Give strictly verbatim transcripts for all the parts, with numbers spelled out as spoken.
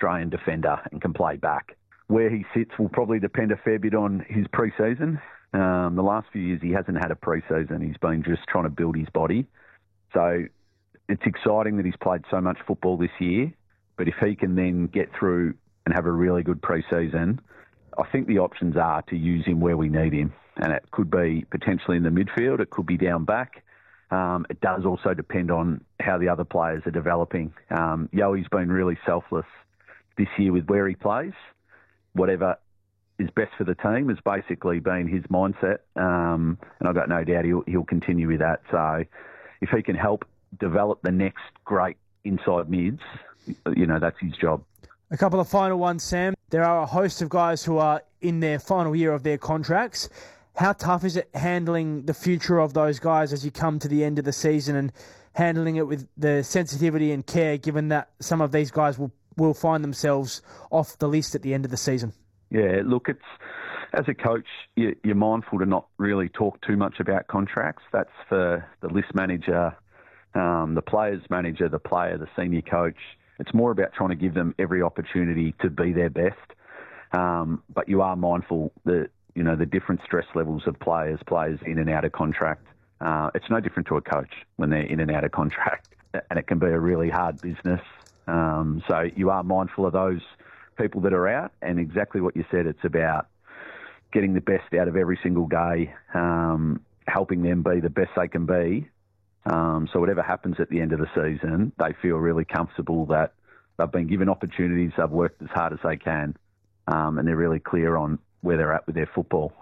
Australian defender and can play back. Where he sits will probably depend a fair bit on his pre-season. Um, the last few years he hasn't had a pre-season. He's been just trying to build his body. So it's exciting that he's played so much football this year. But if he can then get through and have a really good pre-season, I think the options are to use him where we need him. And it could be potentially in the midfield. It could be down back. Um, it does also depend on how the other players are developing. Um, Yoey's been really selfless this year with where he plays. Whatever is best for the team has basically been his mindset. Um, and I've got no doubt he'll, he'll continue with that. So if he can help develop the next great inside mids, you know, that's his job. A couple of final ones, Sam. There are a host of guys who are in their final year of their contracts. How tough is it handling the future of those guys as you come to the end of the season and handling it with the sensitivity and care, given that some of these guys will, will find themselves off the list at the end of the season? Yeah, look, it's as a coach, you, you're mindful to not really talk too much about contracts. That's for the list manager, um, the players manager, the player, the senior coach. It's more about trying to give them every opportunity to be their best. Um, but you are mindful that, you know, the different stress levels of players, players in and out of contract. Uh, it's no different to a coach when they're in and out of contract, and it can be a really hard business. Um, so you are mindful of those people that are out, and exactly what you said, it's about getting the best out of every single day, um, helping them be the best they can be. Um, so whatever happens at the end of the season, they feel really comfortable that they've been given opportunities, they've worked as hard as they can, um, and they're really clear on where they're at with their football.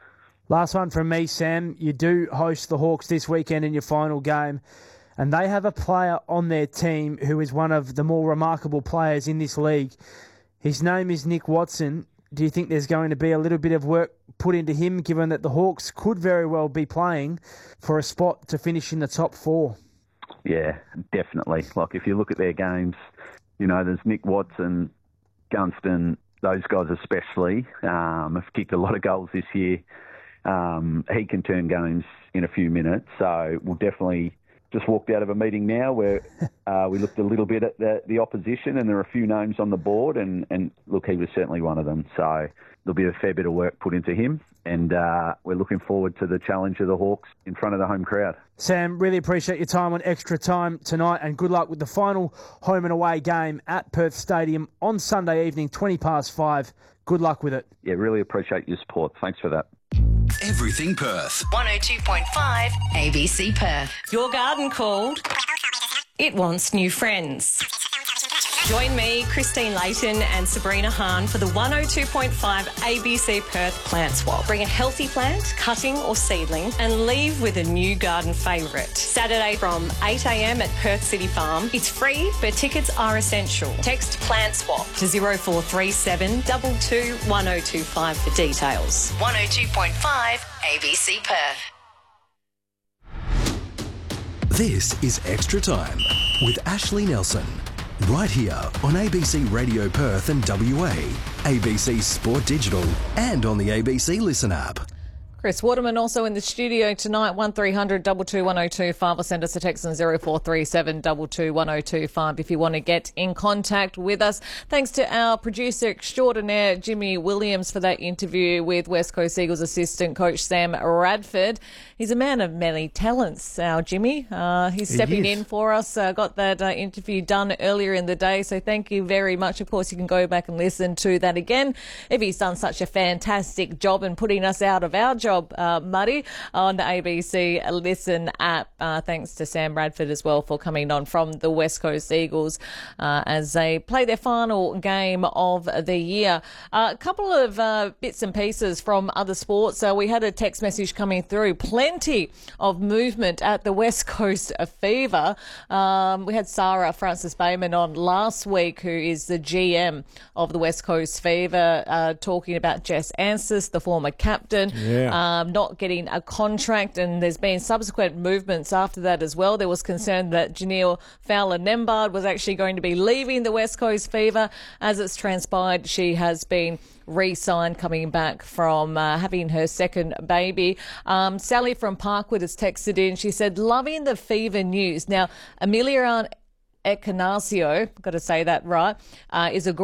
Last one from me, Sam. You do host the Hawks this weekend in your final game, and they have a player on their team who is one of the more remarkable players in this league. His name is Nick Watson. Do you think there's going to be a little bit of work put into him, given that the Hawks could very well be playing for a spot to finish in the top four? Yeah, definitely. Like, if you look at their games, you know, there's Nick Watson, Gunston, those guys especially, um, have kicked a lot of goals this year. Um, he can turn games in a few minutes. So we'll definitely just walked out of a meeting now where uh, we looked a little bit at the, the opposition, and there are a few names on the board, and, and look, he was certainly one of them. So there'll be a fair bit of work put into him, and uh, we're looking forward to the challenge of the Hawks in front of the home crowd. Sam, really appreciate your time on Extra Time tonight, and good luck with the final home and away game at Perth Stadium on Sunday evening, twenty past five. Good luck with it. Yeah, really appreciate your support. Thanks for that. Everything Perth. one oh two point five A B C Perth. Your garden called. It wants new friends. Join me, Christine Layton and Sabrina Hahn for the one oh two point five A B C Perth Plant Swap. Bring a healthy plant, cutting or seedling, and leave with a new garden favourite. Saturday from eight a m at Perth City Farm. It's free, but tickets are essential. Text Plant Swap to zero four three seven two two one oh two five for details. one oh two point five A B C Perth. This is Extra Time with Ashley Nelson. Right here on A B C Radio Perth and W A, A B C Sport Digital, and on the A B C Listen app. Chris Waterman also in the studio tonight, one three hundred two two one oh two five, or send us a text on zero four three seven two two one oh two five if you want to get in contact with us. Thanks to our producer extraordinaire, Jimmy Williams, for that interview with West Coast Eagles assistant coach Sam Radford. He's a man of many talents, our Jimmy. Uh, he's stepping he in for us, uh, got that uh, interview done earlier in the day, so thank you very much. Of course, you can go back and listen to that again if he's done such a fantastic job in putting us out of our job. Job, uh, Muddy, on the A B C Listen app. Uh, thanks to Sam Radford as well for coming on from the West Coast Eagles uh, as they play their final game of the year. Uh, a couple of uh, bits and pieces from other sports. Uh, we had a text message coming through. Plenty of movement at the West Coast Fever. Um, we had Sarah Francis Bayman on last week, who is the G M of the West Coast Fever, uh, talking about Jess Ansis, the former captain. Yeah. Um, not getting a contract, and there's been subsequent movements after that as well. There was concern that Janelle Fowler-Nembard was actually going to be leaving the West Coast Fever. As it's transpired, she has been re-signed, coming back from uh, having her second baby. Um, Sally from Parkwood has texted in. She said, loving the Fever news. Now, Amelia Encarnacio, got to say that right, uh, is a